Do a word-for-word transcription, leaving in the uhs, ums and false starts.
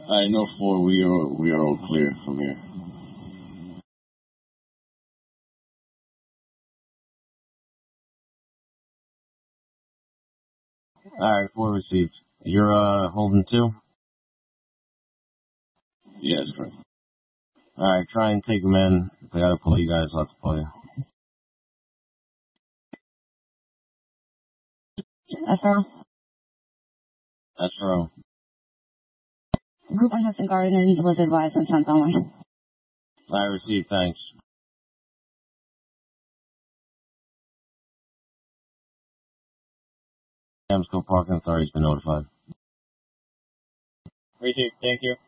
I know four. We are we are all clear from here. Alright, four received. You're, uh, holding two? Yes, correct. Alright, try and take them in. If I gotta pull you guys, let's pull you. S R O. S R O. Group on Hudson Garden was advised on tenth only. Alright, received, thanks. Amsco Parking Authority's been notified. Received, thank you.